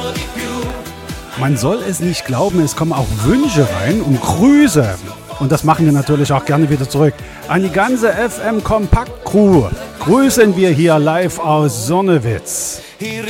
Man soll es nicht glauben, es kommen auch Wünsche rein und Grüße. Und das machen wir natürlich auch gerne wieder zurück. An die ganze FM Kompakt Crew grüßen wir hier live aus Sonnewitz.